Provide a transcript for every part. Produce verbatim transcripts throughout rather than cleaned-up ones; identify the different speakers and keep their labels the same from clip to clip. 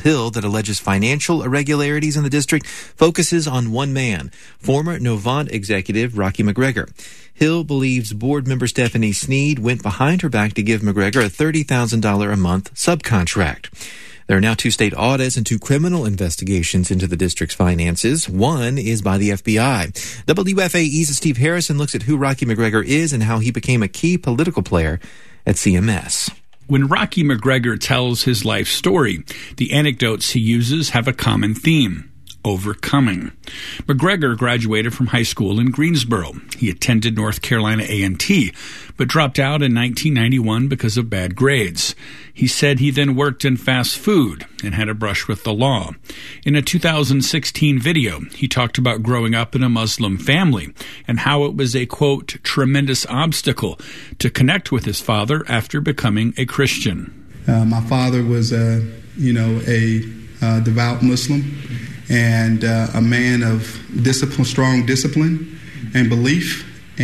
Speaker 1: Hill that alleges financial irregularities in the district focuses on one man, former Novant executive Rocky McGregor. Hill believes board member Stephanie Sneed went behind her back to give McGregor a thirty thousand dollars a month subcontract. There are now two state audits and two criminal investigations into the district's finances. One is by the F B I. W F A E's Steve Harrison looks at who Rocky McGregor is and how he became a key political player at C M S.
Speaker 2: When Rocky McGregor tells his life story, the anecdotes he uses have a common theme: overcoming. McGregor graduated from high school in Greensboro. He attended North Carolina A and T, but dropped out in nineteen ninety-one because of bad grades. He said he then worked in fast food and had a brush with the law. In a two thousand sixteen video, he talked about growing up in a Muslim family and how it was a, quote, tremendous obstacle to connect with his father after becoming a Christian.
Speaker 3: Uh, my father was, uh, you know, a uh, devout Muslim and uh, a man of discipline, strong discipline and belief.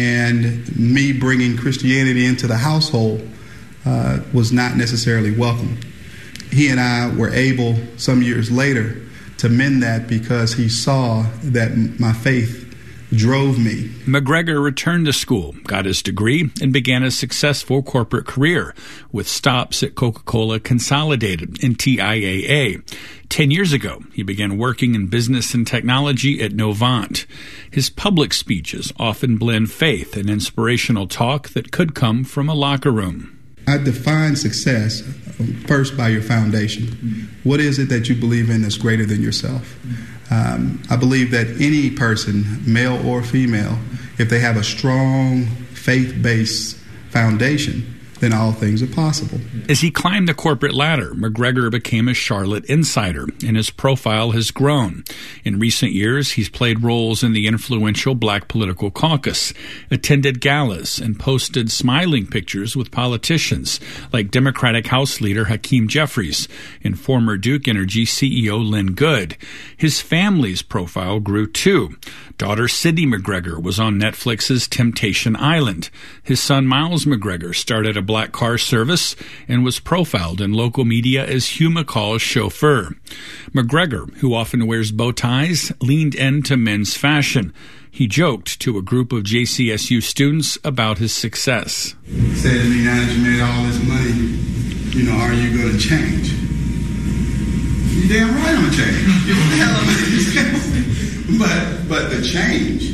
Speaker 3: And me bringing Christianity into the household uh, was not necessarily welcome. He and I were able, some years later, to mend that because he saw that my faith drove me.
Speaker 2: McGregor returned to school, got his degree, and began a successful corporate career with stops at Coca-Cola Consolidated and T I A A. Ten years ago, he began working in business and technology at Novant. His public speeches often blend faith and inspirational talk that could come from a locker room.
Speaker 3: I define success first by your foundation. What is it that you believe in that's greater than yourself? Um, I believe that any person, male or female, if they have a strong faith-based foundation, then all things are possible.
Speaker 2: As he climbed the corporate ladder, McGregor became a Charlotte insider, and his profile has grown. In recent years, he's played roles in the influential Black Political Caucus, attended galas, and posted smiling pictures with politicians like Democratic House Leader Hakeem Jeffries and former Duke Energy C E O Lynn Good. His family's profile grew too. Daughter Sydney McGregor was on Netflix's Temptation Island. His son Miles McGregor started a black car service and was profiled in local media as Hugh McCall's chauffeur. McGregor, who often wears bow ties, leaned into men's fashion. He joked to a group of J C S U students about his success.
Speaker 3: He said to me, now that you made all this money, you know, are you going to change? You damn right I'm going to change. But but the change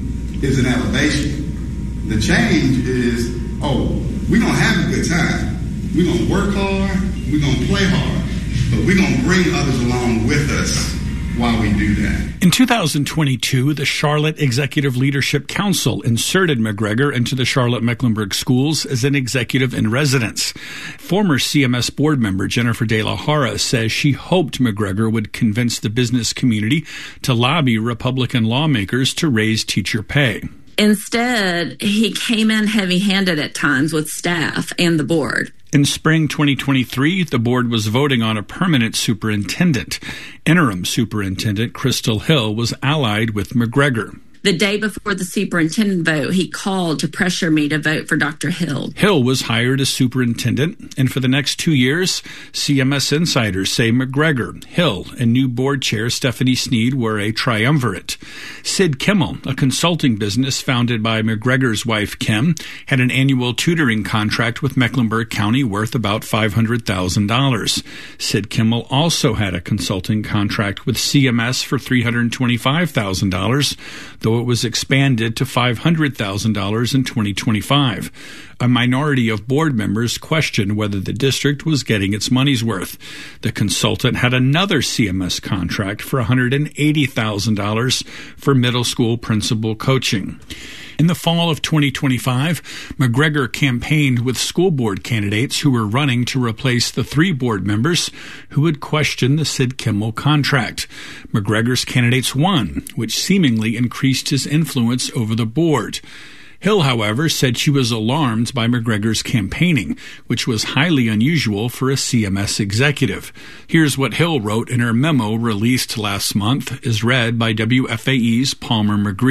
Speaker 3: is an elevation. The change is, oh, we're going to have a good time. We're going to work hard. We're going to play hard. But we're going to bring others along with us while we do that.
Speaker 2: In two thousand twenty-two, the Charlotte Executive Leadership Council inserted McGregor into the Charlotte-Mecklenburg schools as an executive in residence. Former C M S board member Jennifer De La Hara says she hoped McGregor would convince the business community to lobby Republican lawmakers to raise teacher pay.
Speaker 4: Instead, he came in heavy-handed at times with staff and the board.
Speaker 2: In spring twenty twenty-three, the board was voting on a permanent superintendent. Interim superintendent Crystal Hill was allied with McGregor.
Speaker 4: The day before the superintendent vote, he called to pressure me to vote for Doctor Hill.
Speaker 2: Hill was hired as superintendent, and for the next two years, C M S insiders say McGregor, Hill, and new board chair Stephanie Sneed were a triumvirate. Sid Kimmel, a consulting business founded by McGregor's wife Kim, had an annual tutoring contract with Mecklenburg County worth about five hundred thousand dollars. Sid Kimmel also had a consulting contract with C M S for three hundred twenty-five thousand dollars, though it was expanded to five hundred thousand dollars in twenty twenty-five. A minority of board members questioned whether the district was getting its money's worth. The consultant had another C M S contract for one hundred eighty thousand dollars for middle school principal coaching. In the fall of twenty twenty-five, McGregor campaigned with school board candidates who were running to replace the three board members who had questioned the Sid Kimmel contract. McGregor's candidates won, which seemingly increased his influence over the board. Hill, however, said she was alarmed by McGregor's campaigning, which was highly unusual for a C M S executive. Here's what Hill wrote in her memo released last month, as read by W F A E's Palmer McGree.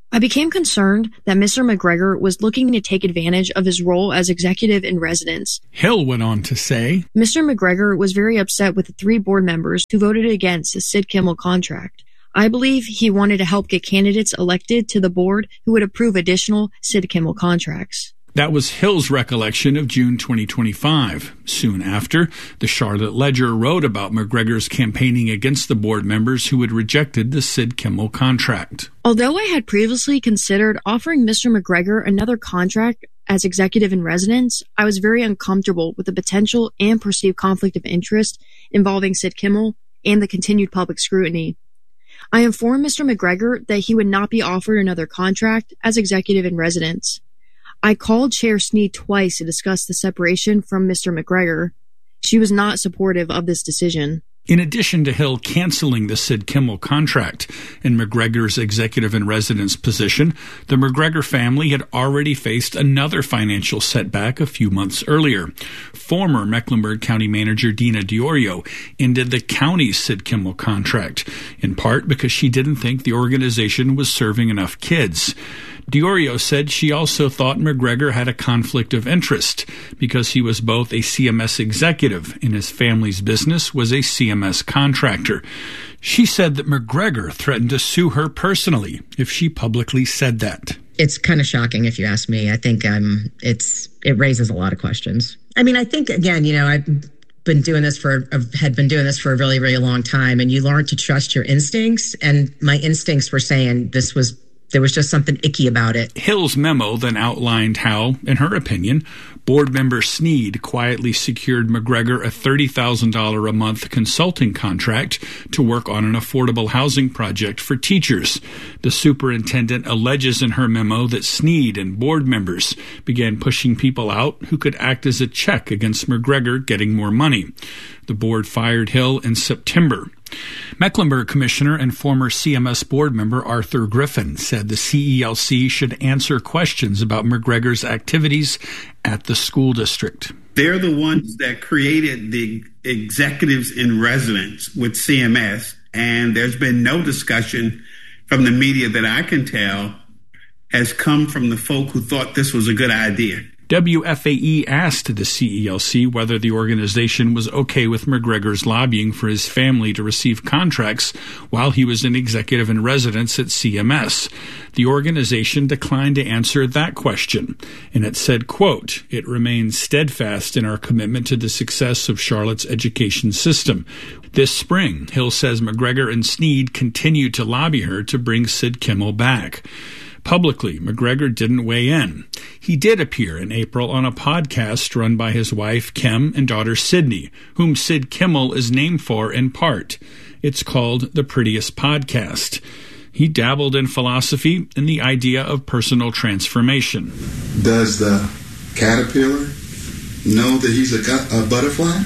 Speaker 5: I became concerned that Mister McGregor was looking to take advantage of his role as executive in residence.
Speaker 2: Hill went on to say,
Speaker 5: Mister McGregor was very upset with the three board members who voted against the Sid Kimmel contract. I believe he wanted to help get candidates elected to the board who would approve additional Sid Kimmel contracts.
Speaker 2: That was Hill's recollection of June twenty twenty-five. Soon after, the Charlotte Ledger wrote about McGregor's campaigning against the board members who had rejected the Sid Kimmel contract.
Speaker 5: Although I had previously considered offering Mister McGregor another contract as executive in residence, I was very uncomfortable with the potential and perceived conflict of interest involving Sid Kimmel and the continued public scrutiny. I informed Mister McGregor that he would not be offered another contract as executive in residence. I called Chair Snead twice to discuss the separation from Mister McGregor. She was not supportive of this decision.
Speaker 2: In addition to Hill canceling the Sid Kimmel contract and McGregor's executive in residence position, the McGregor family had already faced another financial setback a few months earlier. Former Mecklenburg County Manager Dina Diorio ended the county's Sid Kimmel contract, in part because she didn't think the organization was serving enough kids. Diorio said she also thought McGregor had a conflict of interest because he was both a C M S executive and his family's business was a C M S contractor. She said that McGregor threatened to sue her personally if she publicly said that.
Speaker 6: It's kind of shocking if you ask me. I think um, it's it raises a lot of questions. I mean, I think, again, you know, I've been doing this for, had been doing this for a really, really long time, and you learn to trust your instincts. And my instincts were saying this was There was just something icky about it.
Speaker 2: Hill's memo then outlined how, in her opinion, board member Snead quietly secured McGregor a thirty thousand dollars a month consulting contract to work on an affordable housing project for teachers. The superintendent alleges in her memo that Snead and board members began pushing people out who could act as a check against McGregor getting more money. The board fired Hill in September. Mecklenburg Commissioner and former C M S board member Arthur Griffin said the C E L C should answer questions about McGregor's activities at the school district.
Speaker 7: They're the ones that created the executives in residence with C M S, and there's been no discussion from the media that I can tell has come from the folk who thought this was a good idea.
Speaker 2: W F A E asked the C E L C whether the organization was okay with McGregor's lobbying for his family to receive contracts while he was an executive in residence at C M S. The organization declined to answer that question, and it said, quote, "It remains steadfast in our commitment to the success of Charlotte's education system." This spring, Hill says McGregor and Snead continued to lobby her to bring Sid Kimmel back. Publicly, McGregor didn't weigh in. He did appear in April on a podcast run by his wife, Kim, and daughter, Sydney, whom Sid Kimmel is named for in part. It's called The Prettiest Podcast. He dabbled in philosophy and the idea of personal transformation.
Speaker 8: Does the caterpillar know that he's a, a butterfly?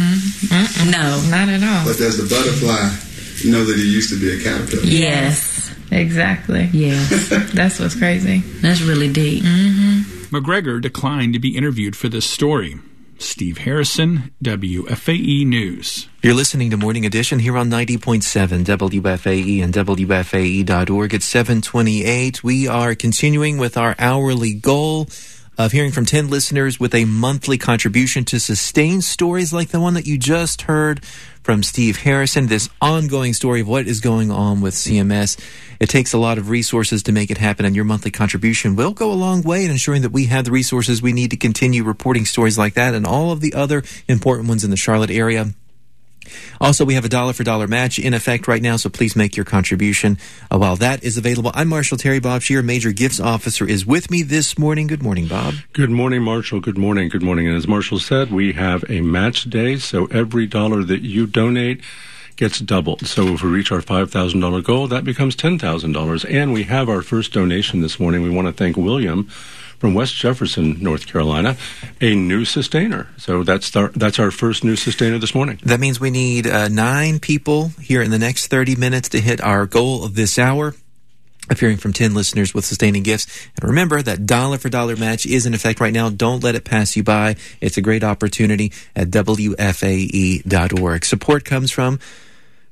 Speaker 9: Mm-hmm. No, not at all.
Speaker 8: But does the butterfly know that he used to be a caterpillar?
Speaker 9: Yes. Exactly. Yeah. That's what's crazy. That's really deep. Mm-hmm.
Speaker 2: McGregor declined to be interviewed for this story. Steve Harrison, W F A E News.
Speaker 1: You're listening to Morning Edition here on ninety point seven W F A E and W F A E dot org at seven twenty-eight. We are continuing with our hourly goal of hearing from ten listeners with a monthly contribution to sustain stories like the one that you just heard from Steve Harrison, this ongoing story of what is going on with C M S. It takes a lot of resources to make it happen, and your monthly contribution will go a long way in ensuring that we have the resources we need to continue reporting stories like that and all of the other important ones in the Charlotte area. Also, we have a dollar for dollar match in effect right now, so please make your contribution uh, while that is available. I'm Marshall Terry. Bob Shear, Major Gifts Officer, is with me this morning. Good morning, Bob.
Speaker 10: Good morning, Marshall. Good morning. Good morning. And as Marshall said, we have a match day, so every dollar that you donate gets doubled. So if we reach our five thousand dollars goal, that becomes ten thousand dollars. And we have our first donation this morning. We want to thank William from West Jefferson, North Carolina, a new sustainer. So that's our, that's our first new sustainer this morning.
Speaker 1: That means we need uh, nine people here in the next thirty minutes to hit our goal of this hour of hearing from ten listeners with sustaining gifts. And remember, that dollar for dollar match is in effect right now. Don't let it pass you by. It's a great opportunity at W F A E dot org. Support comes from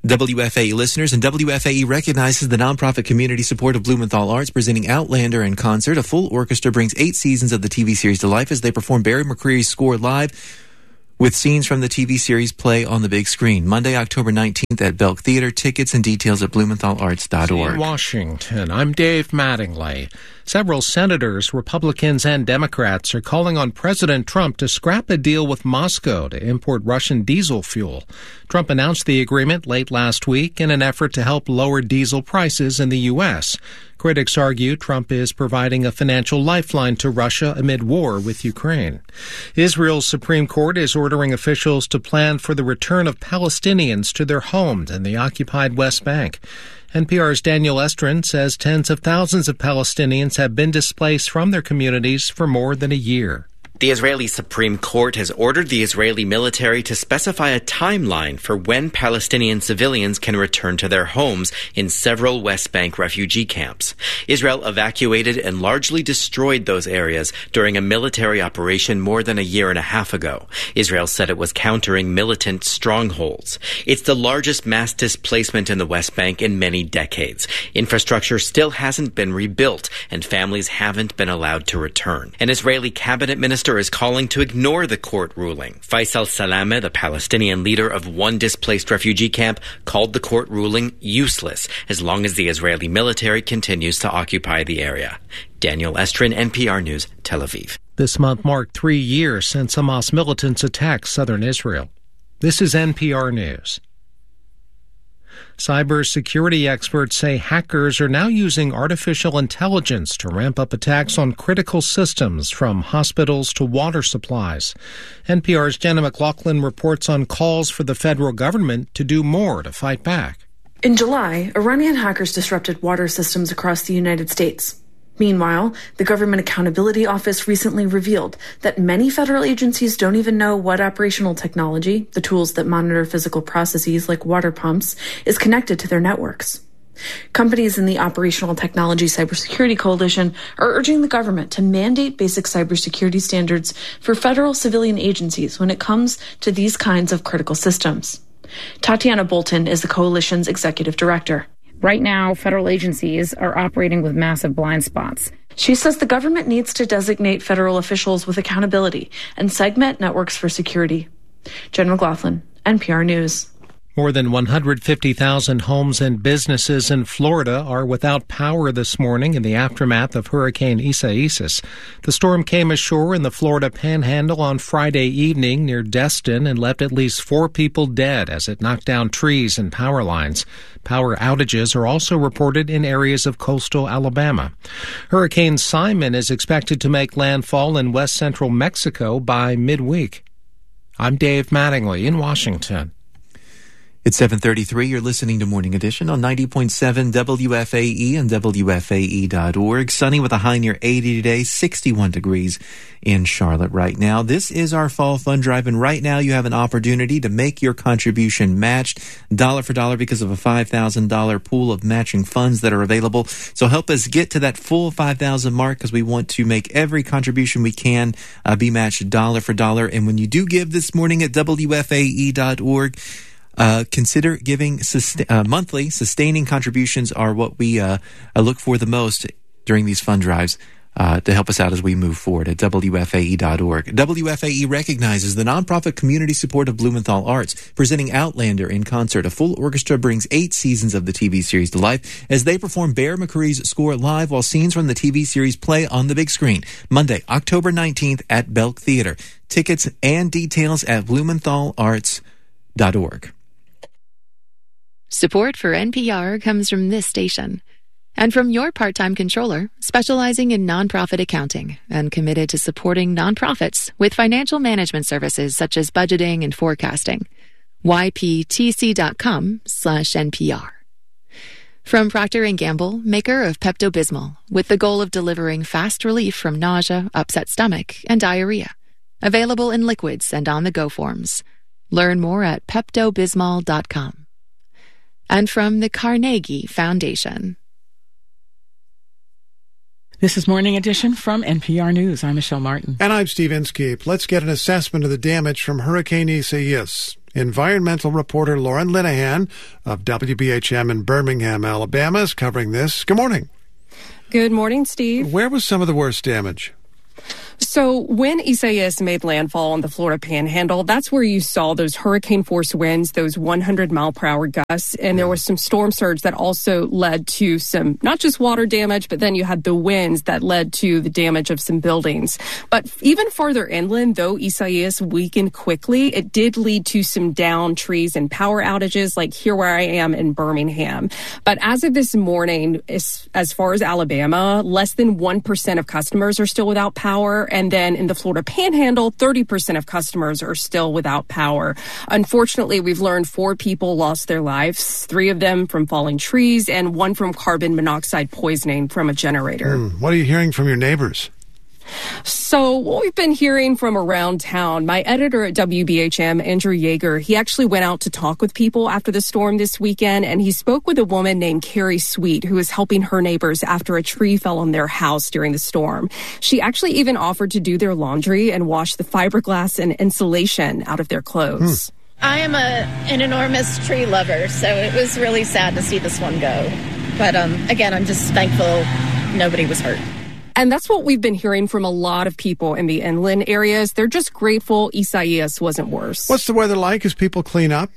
Speaker 1: W F A E listeners, and W F A E recognizes the nonprofit community support of Blumenthal Arts, presenting Outlander in concert. A full orchestra brings eight seasons of the T V series to life as they perform Barry McCreary's score live with scenes from the T V series play on the big screen. Monday, October nineteenth at Belk Theater. Tickets and details at blumenthal arts dot org.
Speaker 11: In Washington, I'm Dave Mattingly. Several senators, Republicans and Democrats, are calling on President Trump to scrap a deal with Moscow to import Russian diesel fuel. Trump announced the agreement late last week in an effort to help lower diesel prices in the U S. Critics argue Trump is providing a financial lifeline to Russia amid war with Ukraine. Israel's Supreme Court is ordering officials to plan for the return of Palestinians to their homes in the occupied West Bank. N P R's Daniel Estrin says tens of thousands of Palestinians have been displaced from their communities for more than a year.
Speaker 12: The Israeli Supreme Court has ordered the Israeli military to specify a timeline for when Palestinian civilians can return to their homes in several West Bank refugee camps. Israel evacuated and largely destroyed those areas during a military operation more than a year and a half ago. Israel said it was countering militant strongholds. It's the largest mass displacement in the West Bank in many decades. Infrastructure still hasn't been rebuilt, and families haven't been allowed to return. An Israeli cabinet minister is calling to ignore the court ruling. Faisal Salameh, the Palestinian leader of one displaced refugee camp, called the court ruling useless as long as the Israeli military continues to occupy the area. Daniel Estrin, N P R News, Tel Aviv.
Speaker 11: This month marked three years since Hamas militants attacked southern Israel. This is N P R News. Cybersecurity experts say hackers are now using artificial intelligence to ramp up attacks on critical systems from hospitals to water supplies. N P R's Jenna McLaughlin reports on calls for the federal government to do more to fight back.
Speaker 13: In July, Iranian hackers disrupted water systems across the United States. Meanwhile, the Government Accountability Office recently revealed that many federal agencies don't even know what operational technology, the tools that monitor physical processes like water pumps, is connected to their networks. Companies in the Operational Technology Cybersecurity Coalition are urging the government to mandate basic cybersecurity standards for federal civilian agencies when it comes to these kinds of critical systems. Tatiana Bolton is the coalition's executive director.
Speaker 14: Right now, federal agencies are operating with massive blind spots.
Speaker 13: She says the government needs to designate federal officials with accountability and segment networks for security. Jen McLaughlin, N P R News.
Speaker 11: More than one hundred fifty thousand homes and businesses in Florida are without power this morning in the aftermath of Hurricane Isaias. The storm came ashore in the Florida Panhandle on Friday evening near Destin and left at least four people dead as it knocked down trees and power lines. Power outages are also reported in areas of coastal Alabama. Hurricane Simon is expected to make landfall in west central Mexico by midweek. I'm Dave Mattingly in Washington.
Speaker 1: It's seven thirty-three. You're listening to Morning Edition on ninety point seven W F A E and W F A E dot org. Sunny with a high near eighty today, sixty-one degrees in Charlotte right now. This is our Fall Fund Drive, and right now you have an opportunity to make your contribution matched dollar for dollar because of a five thousand dollars pool of matching funds that are available. So help us get to that full five thousand dollars mark because we want to make every contribution we can uh, be matched dollar for dollar. And when you do give this morning at W F A E dot org, Uh, consider giving sust- uh, monthly. Sustaining contributions are what we uh, uh, look for the most during these fund drives uh, to help us out as we move forward at W F A E dot org. W F A E recognizes the nonprofit community support of Blumenthal Arts, presenting Outlander in concert. A full orchestra brings eight seasons of the T V series to life as they perform Bear McCreary's score live while scenes from the T V series play on the big screen. Monday, October nineteenth at Belk Theater. Tickets and details at blumenthal arts dot org.
Speaker 15: Support for N P R comes from this station and from your part-time controller specializing in nonprofit accounting and committed to supporting nonprofits with financial management services such as budgeting and forecasting. Y P T C dot com slash N P R. From Procter and Gamble, maker of Pepto-Bismol, with the goal of delivering fast relief from nausea, upset stomach, and diarrhea. Available in liquids and on-the-go forms. Learn more at Pepto Bismol dot com. And from the Carnegie Foundation.
Speaker 16: This is Morning Edition from N P R News. I'm Michelle Martin.
Speaker 17: And I'm Steve Inskeep. Let's get an assessment of the damage from Hurricane Isaias. Environmental reporter Lauren Linehan of W B H M in Birmingham, Alabama, is covering this. Good morning.
Speaker 18: Good morning, Steve.
Speaker 17: Where was some of the worst damage?
Speaker 18: So when Isaias made landfall on the Florida Panhandle, that's where you saw those hurricane-force winds, those one hundred mile per hour gusts, and there was some storm surge that also led to some, not just water damage, but then you had the winds that led to the damage of some buildings. But even farther inland, though Isaias weakened quickly, it did lead to some downed trees and power outages, like here where I am in Birmingham. But as of this morning, as, as far as Alabama, less than one percent of customers are still without power. And then in the Florida Panhandle, thirty percent of customers are still without power. Unfortunately, we've learned four people lost their lives, three of them from falling trees and one from carbon monoxide poisoning from a generator.
Speaker 17: Mm, what are you hearing from your neighbors?
Speaker 18: So what we've been hearing from around town, my editor at W B H M, Andrew Yeager, he actually went out to talk with people after the storm this weekend, and he spoke with a woman named Carrie Sweet, who is helping her neighbors after a tree fell on their house during the storm. She actually even offered to do their laundry and wash the fiberglass and insulation out of their clothes.
Speaker 19: Hmm. I am a an enormous tree lover, so it was really sad to see this one go. But um, again, I'm just thankful nobody was hurt.
Speaker 18: And that's what we've been hearing from a lot of people in the inland areas. They're just grateful Isaias wasn't worse.
Speaker 17: What's the weather like as people clean up?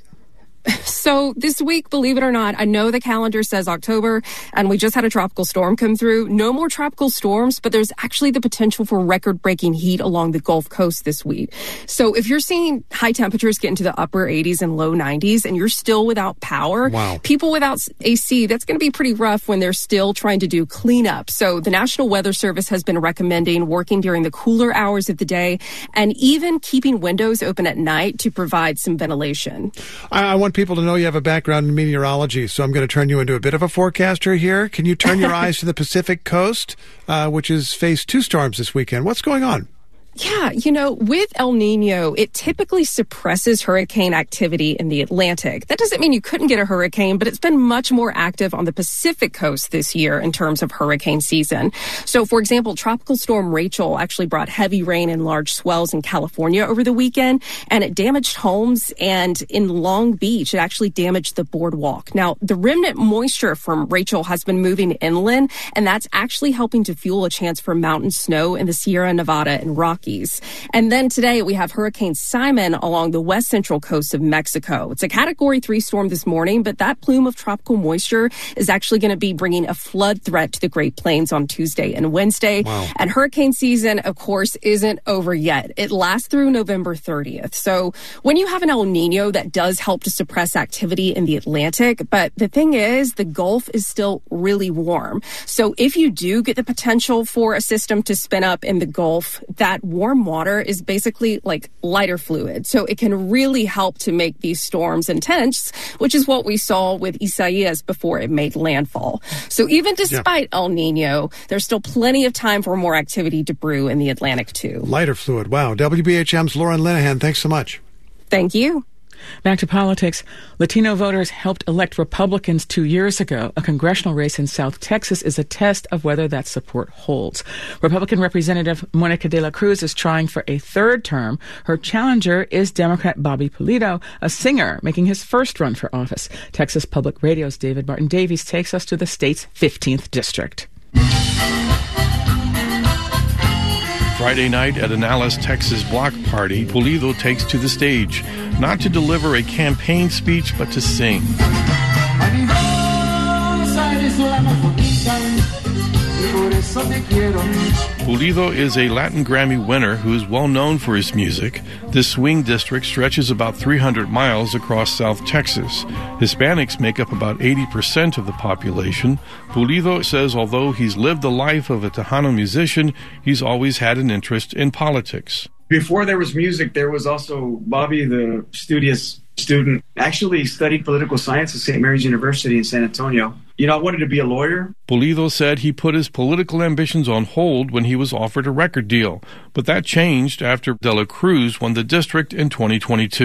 Speaker 18: So this week, believe it or not, I know the calendar says October, and we just had a tropical storm come through. No more tropical storms, but there's actually the potential for record-breaking heat along the Gulf Coast this week. So if you're seeing high temperatures get into the upper eighties and low nineties, and you're still without power,
Speaker 17: wow.
Speaker 18: people without A C, that's going to be pretty rough when they're still trying to do cleanup. So the National Weather Service has been recommending working during the cooler hours of the day and even keeping windows open at night to provide some ventilation.
Speaker 17: I, I want people to know you have a background in meteorology, so I'm going to turn you into a bit of a forecaster here. Can you turn your eyes to the Pacific coast, uh, which has faced two storms this weekend? What's going on?
Speaker 18: Yeah, you know, with El Nino, it typically suppresses hurricane activity in the Atlantic. That doesn't mean you couldn't get a hurricane, but it's been much more active on the Pacific coast this year in terms of hurricane season. So, for example, Tropical Storm Rachel actually brought heavy rain and large swells in California over the weekend, and it damaged homes. And in Long Beach, it actually damaged the boardwalk. Now, the remnant moisture from Rachel has been moving inland, and that's actually helping to fuel a chance for mountain snow in the Sierra Nevada and Rockies. And then today we have Hurricane Simon along the west central coast of Mexico. It's a Category three storm this morning, but that plume of tropical moisture is actually going to be bringing a flood threat to the Great Plains on Tuesday and Wednesday.
Speaker 17: Wow.
Speaker 18: And hurricane season, of course, isn't over yet. It lasts through November thirtieth. So when you have an El Nino, that does help to suppress activity in the Atlantic. But the thing is, the Gulf is still really warm. So if you do get the potential for a system to spin up in the Gulf, that warm water is basically like lighter fluid. So it can really help to make these storms intense, which is what we saw with Isaias before it made landfall. So even despite yeah. El Nino, there's still plenty of time for more activity to brew in the Atlantic too.
Speaker 17: Lighter fluid. Wow. W B H M's Lauren Linehan, thanks so much.
Speaker 18: Thank you.
Speaker 16: Back to politics. Latino voters helped elect Republicans two years ago. A congressional race in South Texas is a test of whether that support holds. Republican Representative Monica de la Cruz is trying for a third term. Her challenger is Democrat Bobby Pulido, a singer making his first run for office. Texas Public Radio's David Martin Davies takes us to the state's fifteenth district.
Speaker 20: Friday night at an Alice, Texas block party, Pulido takes to the stage, not to deliver a campaign speech, but to sing. Pulido is a Latin Grammy winner who is well known for his music. This swing district stretches about three hundred miles across South Texas. Hispanics make up about eighty percent of the population. Pulido says although he's lived the life of a Tejano musician, he's always had an interest in politics.
Speaker 21: Before there was music, there was also Bobby, the studious student, actually studied political science at Saint Mary's University in San Antonio. You know, I wanted to be a lawyer.
Speaker 20: Pulido said he put his political ambitions on hold when he was offered a record deal, but that changed after De La Cruz won the district in twenty twenty-two.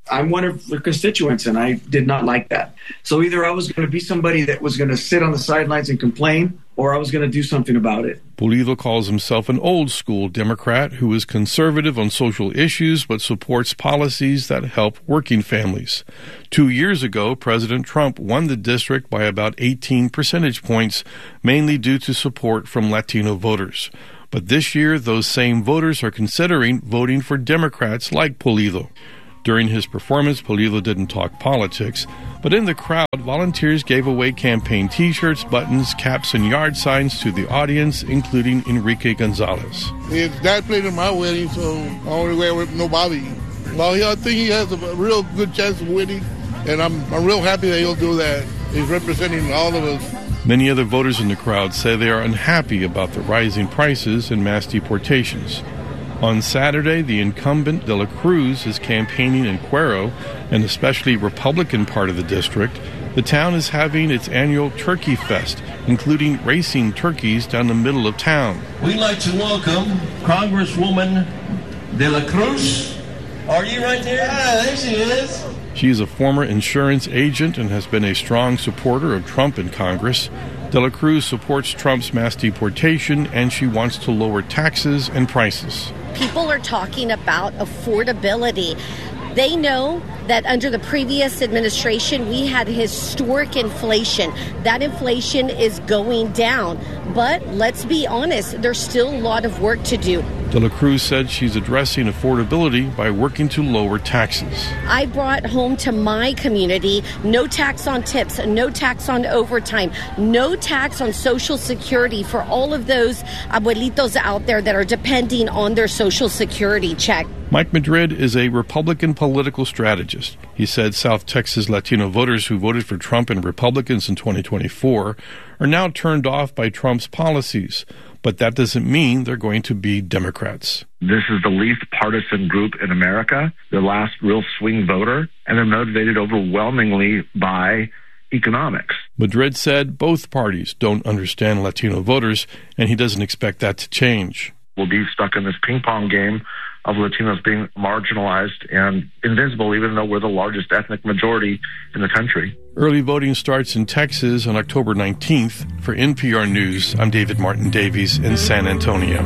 Speaker 21: I'm one of the constituents, and I did not like that. So either I was going to be somebody that was going to sit on the sidelines and complain, or I was going to do something about it.
Speaker 20: Pulido calls himself an old-school Democrat who is conservative on social issues but supports policies that help working families. Two years ago, President Trump won the district by about eighteen percentage points, mainly due to support from Latino voters. But this year, those same voters are considering voting for Democrats like Pulido. During his performance, Pulido didn't talk politics, but in the crowd, volunteers gave away campaign T-shirts, buttons, caps, and yard signs to the audience, including Enrique Gonzalez.
Speaker 3: His dad played in my wedding, so I only wear with no Bobby. Well, I think he has a real good chance of winning, and I'm, I'm real happy that he'll do that. He's representing all of us.
Speaker 20: Many other voters in the crowd say they are unhappy about the rising prices and mass deportations. On Saturday, the incumbent De La Cruz is campaigning in Cuero, an especially Republican part of the district. The town is having its annual Turkey Fest, including racing turkeys down the middle of town.
Speaker 22: We'd like to welcome Congresswoman De La Cruz. Are you right there? Ah, there she is.
Speaker 20: She is a former insurance agent and has been a strong supporter of Trump in Congress. De La Cruz supports Trump's mass deportation, and she wants to lower taxes and prices.
Speaker 23: People are talking about affordability. They know that under the previous administration, we had historic inflation. That inflation is going down. But let's be honest, there's still a lot of work to do.
Speaker 20: De La Cruz said she's addressing affordability by working to lower taxes.
Speaker 23: I brought home to my community no tax on tips, no tax on overtime, no tax on Social Security for all of those abuelitos out there that are depending on their Social Security check.
Speaker 20: Mike Madrid is a Republican political strategist. He said South Texas Latino voters who voted for Trump and Republicans in twenty twenty-four are now turned off by Trump's policies. But that doesn't mean they're going to be Democrats.
Speaker 24: This is the least partisan group in America, the last real swing voter, and they're motivated overwhelmingly by economics.
Speaker 20: Madrid said both parties don't understand Latino voters, and he doesn't expect that to change.
Speaker 24: We'll be stuck in this ping pong game of Latinos being marginalized and invisible, even though we're the largest ethnic majority in the country.
Speaker 20: Early voting starts in Texas on October nineteenth. For N P R News, I'm David Martin Davies in San Antonio.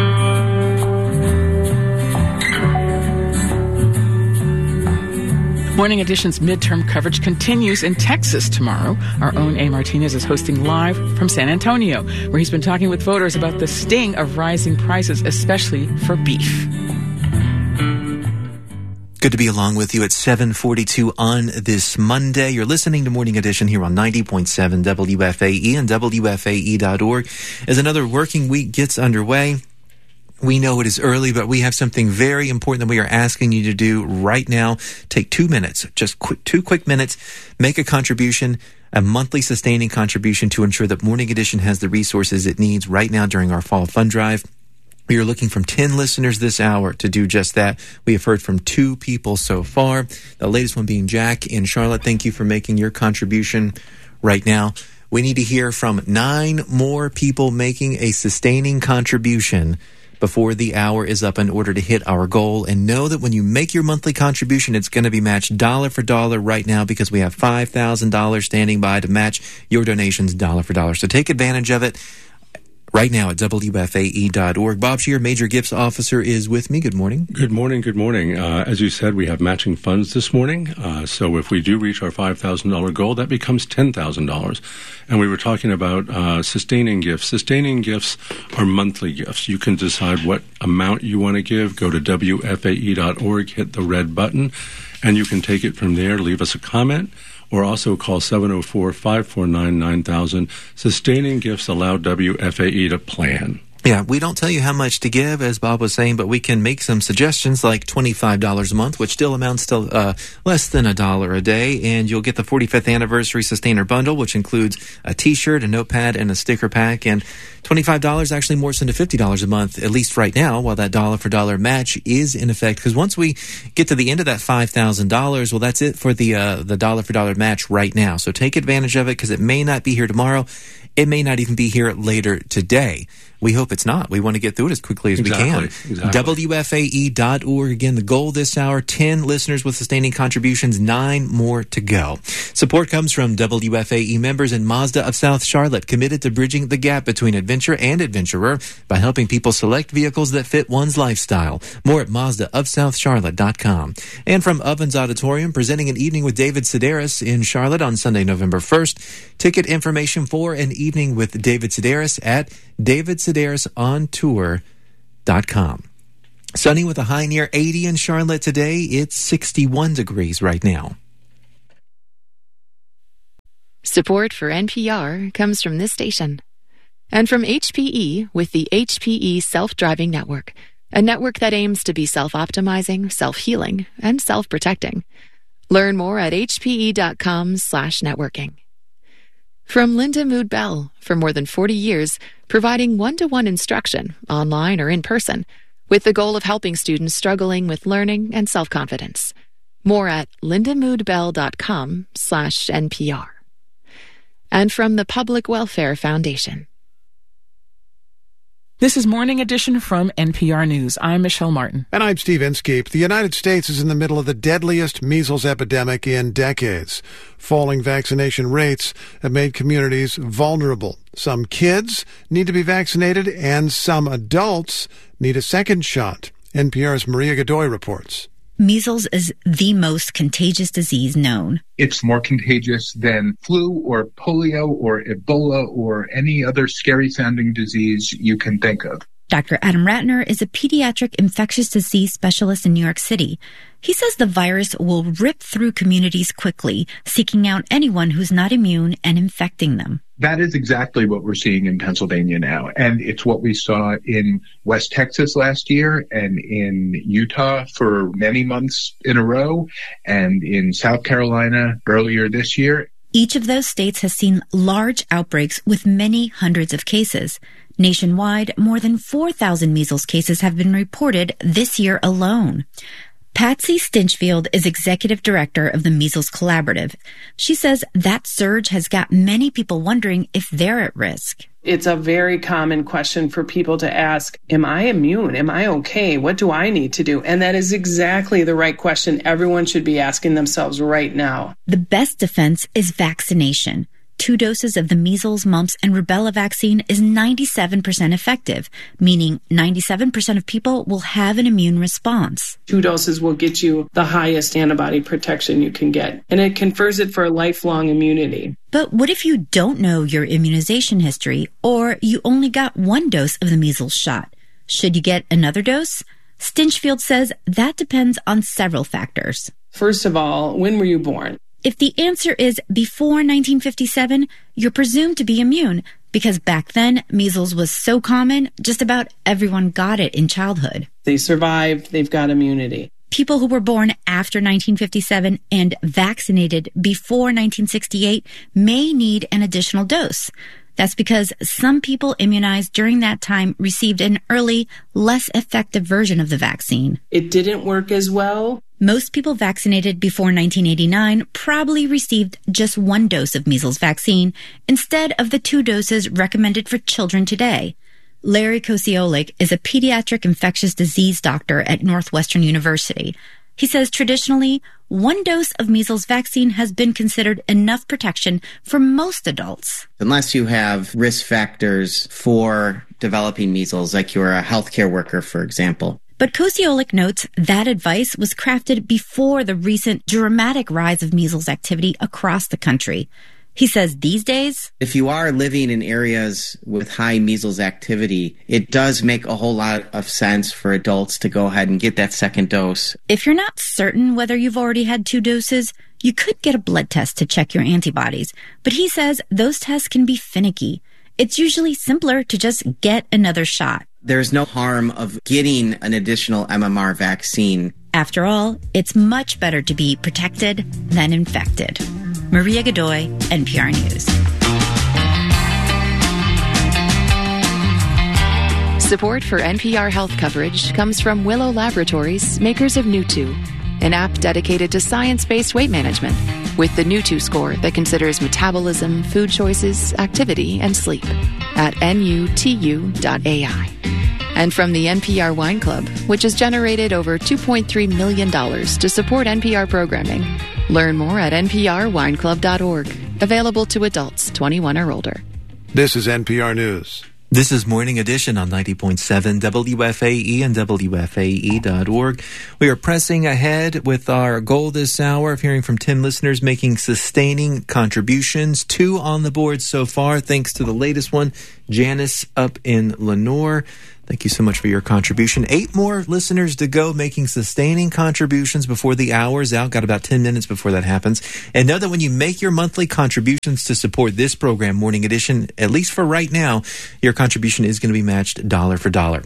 Speaker 16: Morning Edition's midterm coverage continues in Texas tomorrow. Our own A. Martinez is hosting live from San Antonio, where he's been talking with voters about the sting of rising prices, especially for beef.
Speaker 1: Good to be along with you at seven forty-two on this Monday. You're listening to Morning Edition here on ninety point seven W F A E and W F A E dot org. As another working week gets underway, we know it is early, but we have something very important that we are asking you to do right now. Take two minutes, just quick, two quick minutes, make a contribution, a monthly sustaining contribution to ensure that Morning Edition has the resources it needs right now during our fall fund drive. We are looking from ten listeners this hour to do just that. We have heard from two people so far, the latest one being Jack in Charlotte. Thank you for making your contribution right now. We need to hear from nine more people making a sustaining contribution before the hour is up in order to hit our goal. And know that when you make your monthly contribution, it's going to be matched dollar for dollar right now because we have five thousand dollars standing by to match your donations dollar for dollar. So take advantage of it right now at W F A E dot org. Bob Scheer, Major Gifts Officer, is with me. Good morning.
Speaker 10: Good morning. Good morning. Uh, as you said, we have matching funds this morning. Uh, so if we do reach our five thousand dollars goal, that becomes ten thousand dollars. And we were talking about uh, sustaining gifts. Sustaining gifts are monthly gifts. You can decide what amount you want to give. Go to W F A E dot org, hit the red button, and you can take it from there. Leave us a comment. Or also call seven oh four, five four nine, nine thousand. Sustaining gifts allow W F A E to plan.
Speaker 1: Yeah, we don't tell you how much to give, as Bob was saying, but we can make some suggestions like twenty-five dollars a month, which still amounts to uh, less than a dollar a day. And you'll get the forty-fifth Anniversary Sustainer Bundle, which includes a T-shirt, a notepad, and a sticker pack. And twenty-five dollars actually more than to fifty dollars a month, at least right now, while that dollar-for-dollar match is in effect. Because once we get to the end of that five thousand dollars, well, that's it for the uh, the dollar-for-dollar match right now. So take advantage of it because it may not be here tomorrow. It may not even be here later today. We hope it's not. We want to get through it as quickly as
Speaker 10: exactly,
Speaker 1: we can.
Speaker 10: Exactly.
Speaker 1: W F A E dot org. Again, the goal this hour, ten listeners with sustaining contributions, nine more to go. Support comes from W F A E members and Mazda of South Charlotte, committed to bridging the gap between adventure and adventurer by helping people select vehicles that fit one's lifestyle. More at Mazda of South Charlotte dot com. And from Ovens Auditorium, presenting an evening with David Sedaris in Charlotte on Sunday, November first. Ticket information for an evening with David Sedaris at david sedaris on tour dot com. Sunny with a high near eighty in Charlotte today. It's sixty-one degrees right now.
Speaker 15: Support for N P R comes from this station and from H P E with the H P E Self-Driving Network, a network that aims to be self-optimizing, self-healing, and self-protecting. Learn more at hpe.com slash networking. From Linda Mood Bell, for more than forty years, providing one-to-one instruction, online or in person, with the goal of helping students struggling with learning and self-confidence. More at lindamoodbell.com slash NPR. And from the Public Welfare Foundation.
Speaker 16: This is Morning Edition from N P R News. I'm Michelle Martin.
Speaker 17: And I'm Steve Inskeep. The United States is in the middle of the deadliest measles epidemic in decades. Falling vaccination rates have made communities vulnerable. Some kids need to be vaccinated, and some adults need a second shot. N P R's Maria Godoy reports.
Speaker 4: Measles is the most contagious disease known.
Speaker 5: It's more contagious than flu or polio or Ebola or any other scary-sounding disease you can think of.
Speaker 4: Doctor Adam Ratner is a pediatric infectious disease specialist in New York City. He says the virus will rip through communities quickly, seeking out anyone who's not immune and infecting them.
Speaker 5: That is exactly what we're seeing in Pennsylvania now. And it's what we saw in West Texas last year and in Utah for many months in a row and in South Carolina earlier this year.
Speaker 4: Each of those states has seen large outbreaks with many hundreds of cases. Nationwide, more than four thousand measles cases have been reported this year alone. Patsy Stinchfield is executive director of the Measles Collaborative. She says that surge has got many people wondering if they're at risk.
Speaker 6: It's a very common question for people to ask, am I immune? Am I okay? What do I need to do? And that is exactly the right question everyone should be asking themselves right now.
Speaker 4: The best defense is vaccination. Two doses of the measles, mumps, and rubella vaccine is ninety-seven percent effective, meaning ninety-seven percent of people will have an immune response.
Speaker 6: Two doses will get you the highest antibody protection you can get, and it confers it for lifelong immunity.
Speaker 4: But what if you don't know your immunization history, or you only got one dose of the measles shot? Should you get another dose? Stinchfield says that depends on several factors.
Speaker 6: First of all, when were you born?
Speaker 4: If the answer is before nineteen fifty-seven, you're presumed to be immune because back then measles was so common, just about everyone got it in childhood.
Speaker 6: They survived, they've got immunity.
Speaker 4: People who were born after nineteen fifty-seven and vaccinated before nineteen sixty-eight may need an additional dose. That's because some people immunized during that time received an early, less effective version of the vaccine.
Speaker 6: It didn't work as well.
Speaker 4: Most people vaccinated before nineteen eighty-nine probably received just one dose of measles vaccine instead of the two doses recommended for children today. Larry Kosiolek is a pediatric infectious disease doctor at Northwestern University. He says traditionally, one dose of measles vaccine has been considered enough protection for most adults.
Speaker 7: Unless you have risk factors for developing measles, like you're a healthcare worker, for example.
Speaker 4: But Kosiolek notes that advice was crafted before the recent dramatic rise of measles activity across the country. He says these days,
Speaker 7: if you are living in areas with high measles activity, it does make a whole lot of sense for adults to go ahead and get that second dose.
Speaker 4: If you're not certain whether you've already had two doses, you could get a blood test to check your antibodies. But he says those tests can be finicky. It's usually simpler to just get another shot.
Speaker 7: There's no harm of getting an additional M M R vaccine.
Speaker 4: After all, it's much better to be protected than infected. Maria Godoy, N P R News.
Speaker 15: Support for N P R health coverage comes from Willow Laboratories, makers of Nutu, an app dedicated to science-based weight management. with the N U two score that considers metabolism, food choices, activity, and sleep at N U T U dot A I. And from the N P R Wine Club, which has generated over two point three million dollars to support N P R programming. Learn more at N P R wine club dot org. Available to adults twenty-one or older.
Speaker 17: This is N P R News.
Speaker 1: This is Morning Edition on ninety point seven W F A E and W F A E dot org. We are pressing ahead with our goal this hour of hearing from ten listeners making sustaining contributions. Two on the board so far, thanks to the latest one, Janice up in Lenore. Thank you so much for your contribution. Eight more listeners to go making sustaining contributions before the hour's out. Got about ten minutes before that happens. And know that when you make your monthly contributions to support this program, Morning Edition, at least for right now, your contribution is going to be matched dollar for dollar.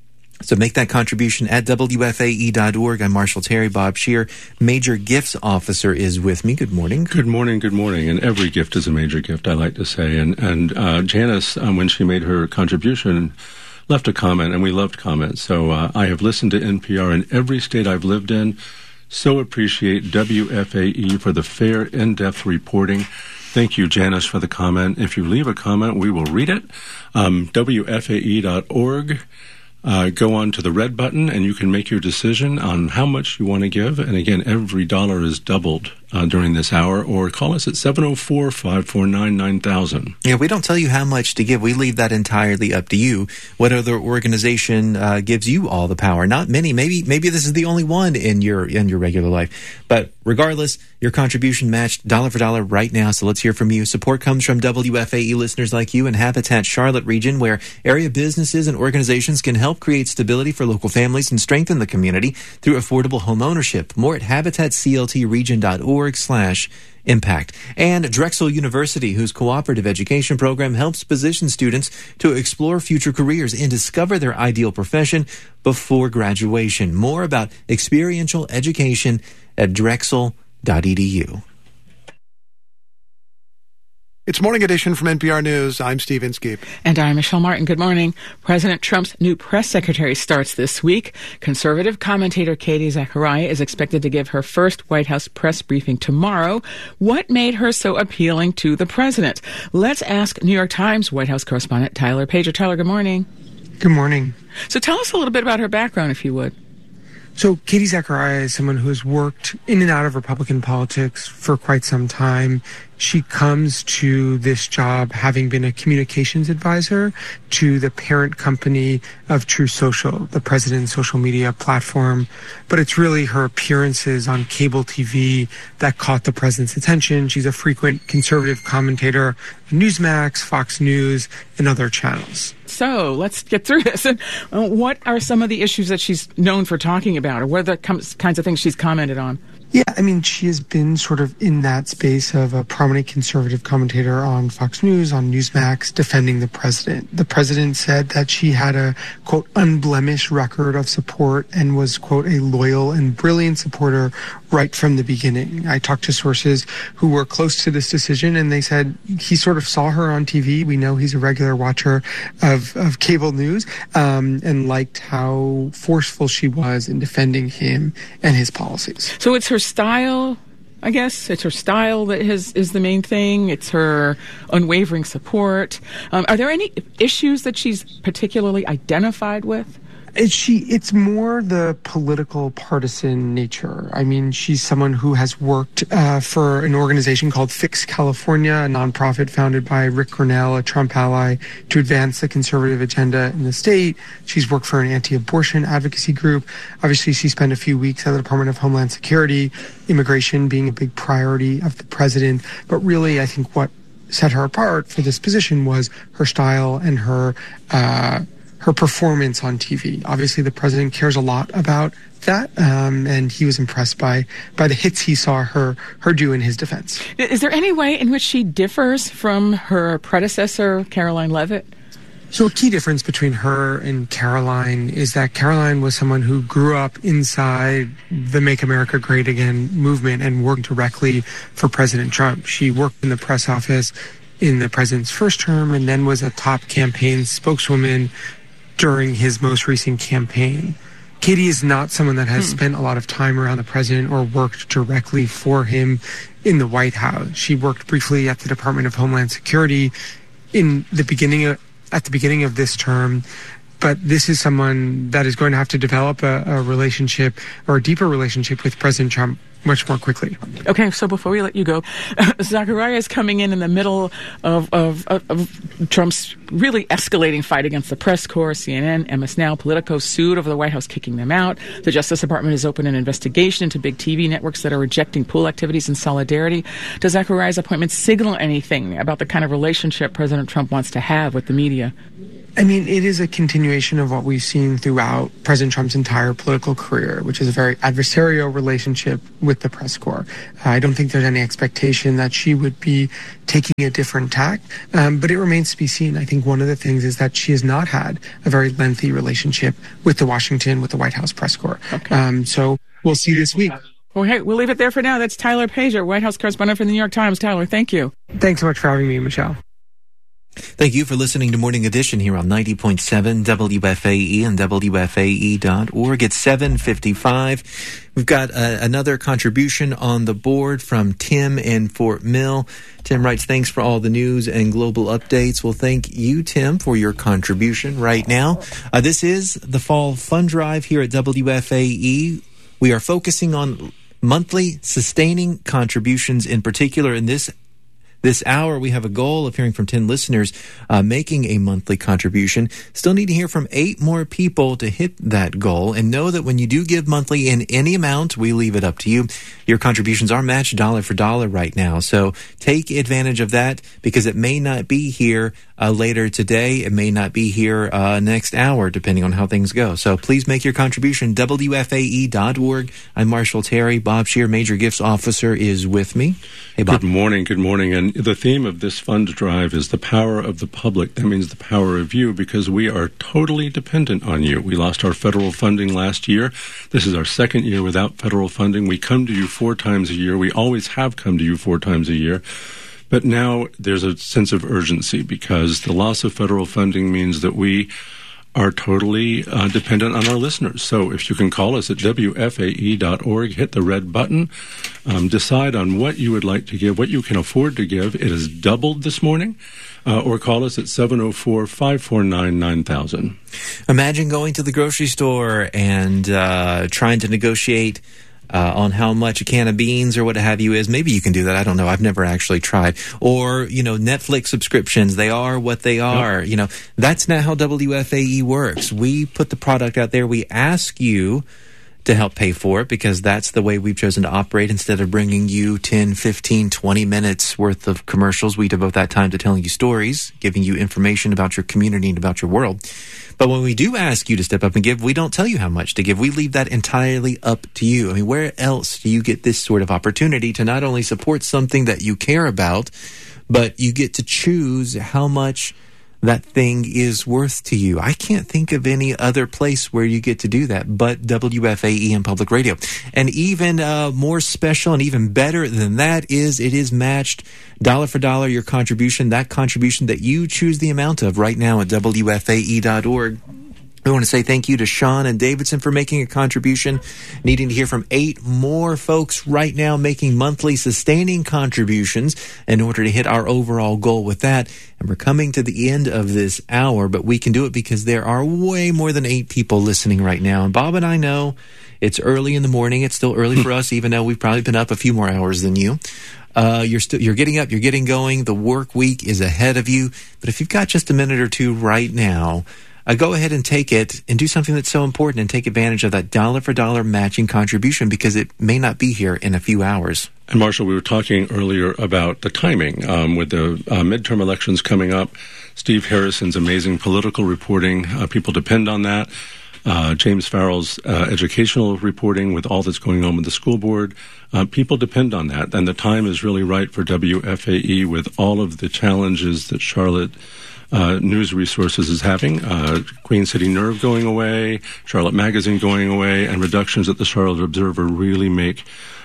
Speaker 1: So make that contribution at W F A E dot org. I'm Marshall Terry. Bob Scheer, Major Gifts Officer, is with me. Good morning.
Speaker 10: Good morning, good morning. And every gift is a major gift, I like to say. And, and uh, Janice, um, when she made her contribution, left a comment, and we loved comments. So uh, I have listened to N P R in every state I've lived in. So appreciate W F A E for the fair, in-depth reporting. Thank you, Janice, for the comment. If you leave a comment, we will read it. Um, W F A E dot org. Uh, go on to the red button, and you can make your decision on how much you want to give. And again, every dollar is doubled uh, during this hour, or call us at seven oh four, five four nine, nine thousand.
Speaker 1: Yeah, we don't tell you how much to give. We leave that entirely up to you. What other organization uh, gives you all the power? Not many. Maybe maybe this is the only one in your in your regular life. But regardless, your contribution matched dollar for dollar right now. So let's hear from you. Support comes from W F A E listeners like you in Habitat Charlotte region, where area businesses and organizations can help create stability for local families and strengthen the community through affordable home ownership. More at habitat c l t region dot org slash impact. And Drexel University, whose cooperative education program helps position students to explore future careers and discover their ideal profession before graduation. More about experiential education at drexel dot e d u.
Speaker 17: It's Morning Edition from N P R News. I'm Steve Inskeep.
Speaker 16: And I'm Michelle Martin. Good morning. President Trump's new press secretary starts this week. Conservative commentator Katie Zachariah is expected to give her first White House press briefing tomorrow. What made her so appealing to the president? Let's ask New York Times White House correspondent Tyler Pager. Tyler, good morning.
Speaker 2: Good morning.
Speaker 16: So tell us a little bit about her background, if you would.
Speaker 2: So Katie Zachariah is someone who has worked in and out of Republican politics for quite some time. She comes to this job having been a communications advisor to the parent company of True Social, the president's social media platform. But it's really her appearances on cable T V that caught the president's attention. She's a frequent conservative commentator on Newsmax, Fox News, and other channels.
Speaker 16: So let's get through this. And uh, what are some of the issues that she's known for talking about, or what are the com- kinds of things she's commented on?
Speaker 2: Yeah, I mean, she has been sort of in that space of a prominent conservative commentator on Fox News, on Newsmax, defending the president. The president said that she had a, quote, unblemished record of support and was, quote, a loyal and brilliant supporter right from the beginning. I talked to sources who were close to this decision, and they said he sort of saw her on T V. We know he's a regular watcher of, of cable news, um, and liked how forceful she was in defending him and his policies.
Speaker 16: So it's her style, I guess. It's her style that has, is the main thing. It's her unwavering support. Um, are there any issues that she's particularly identified with?
Speaker 2: It's she, it's more the political partisan nature. I mean, she's someone who has worked uh, for an organization called Fix California, a nonprofit founded by Rick Grenell, a Trump ally, to advance the conservative agenda in the state. She's worked for an anti-abortion advocacy group. Obviously, she spent a few weeks at the Department of Homeland Security, immigration being a big priority of the president. But really, I think what set her apart for this position was her style and her uh her performance on T V. Obviously, the president cares a lot about that, um, and he was impressed by by the hits he saw her her do in his defense.
Speaker 16: Is there any way in which she differs from her predecessor, Caroline Leavitt?
Speaker 2: So a key difference between her and Caroline is that Caroline was someone who grew up inside the Make America Great Again movement and worked directly for President Trump. She worked in the press office in the president's first term and then was a top campaign spokeswoman during his most recent campaign. Katie is not someone that has hmm. spent a lot of time around the president or worked directly for him in the White House. She worked briefly at the Department of Homeland Security in the beginning of, at the beginning of this term. But this is someone that is going to have to develop a, a relationship or a deeper relationship with President Trump much more quickly.
Speaker 16: Okay, so before we let you go, Zachariah is coming in in the middle of, of, of, of Trump's really escalating fight against the press corps. C N N, M S Now, Politico sued over the White House kicking them out. The Justice Department has opened an investigation into big T V networks that are rejecting pool activities in solidarity. Does Zachariah's appointment signal anything about the kind of relationship President Trump wants to have with the media?
Speaker 2: I mean, it is a continuation of what we've seen throughout President Trump's entire political career, which is a very adversarial relationship with the press corps. Uh, I don't think there's any expectation that she would be taking a different tack, um, but it remains to be seen. I think one of the things is that she has not had a very lengthy relationship with the Washington, with the White House press corps. Okay. Um, so we'll see this week.
Speaker 16: Well, hey, we'll leave it there for now. That's Tyler Pager, White House correspondent for the New York Times. Tyler, thank you.
Speaker 2: Thanks so much for having me, Michelle.
Speaker 1: Thank you for listening to Morning Edition here on ninety point seven W F A E and W F A E dot org. It's seven fifty-five. We've got uh, another contribution on the board from Tim in Fort Mill. Tim writes, thanks for all the news and global updates. Well, thank you, Tim, for your contribution right now. Uh, this is the Fall Fund Drive here at W F A E. We are focusing on monthly sustaining contributions in particular. In this This hour, we have a goal of hearing from ten listeners uh, making a monthly contribution. Still need to hear from eight more people to hit that goal. And know that when you do give monthly in any amount, we leave it up to you. Your contributions are matched dollar for dollar right now. So take advantage of that because it may not be here uh, later today. It may not be here uh, next hour, depending on how things go. So please make your contribution. W F A E dot org. I'm Marshall Terry. Bob Scheer, Major Gifts Officer, is with me. Hey, Bob.
Speaker 10: Good morning. Good morning. And the theme of this fund drive is the power of the public. That means the power of you, because we are totally dependent on you. We lost our federal funding last year. This is our second year without federal funding. We come to you four times a year. We always have come to you four times a year. But now there's a sense of urgency because the loss of federal funding means that we are totally uh, dependent on our listeners. So if you can call us at W F A E dot org, hit the red button, um, decide on what you would like to give, what you can afford to give. It has doubled this morning. Uh, or call us at seven oh four, five four nine, nine thousand.
Speaker 1: Imagine going to the grocery store and uh, trying to negotiate Uh, on how much a can of beans or what have you is. Maybe you can do that. I don't know. I've never actually tried. Or, you know, Netflix subscriptions. They are what they are. Yep. You know, that's not how W F A E works. We put the product out there. We ask you to help pay for it because that's the way we've chosen to operate. Instead of bringing you ten, fifteen, twenty minutes worth of commercials, we devote that time to telling you stories, giving you information about your community and about your world. But when we do ask you to step up and give, we don't tell you how much to give. We leave that entirely up to you. I mean, where else do you get this sort of opportunity to not only support something that you care about, but you get to choose how much that thing is worth to you? I can't think of any other place where you get to do that but W F A E and Public Radio. And even uh, more special and even better than that is it is matched dollar for dollar, your contribution, that contribution that you choose the amount of right now at W F A E dot org. We want to say thank you to Sean and Davidson for making a contribution. Needing to hear from eight more folks right now making monthly sustaining contributions in order to hit our overall goal with that. And we're coming to the end of this hour, but we can do it because there are way more than eight people listening right now. And Bob and I know it's early in the morning. It's still early for us, even though we've probably been up a few more hours than you. Uh, you're still, you're getting up, you're getting going. The work week is ahead of you. But if you've got just a minute or two right now, Uh, go ahead and take it and do something that's so important and take advantage of that dollar-for-dollar matching contribution because it may not be here in a few hours.
Speaker 10: And Marshall, we were talking earlier about the timing um, with the uh, midterm elections coming up. Steve Harrison's amazing political reporting, uh, people depend on that. Uh, James Farrell's uh, educational reporting with all that's going on with the school board. Uh, people depend on that. And the time is really right for W F A E with all of the challenges that Charlotte Uh, news resources is having. Uh, Queen City Nerve going away, Charlotte Magazine going away, and reductions at the Charlotte Observer really make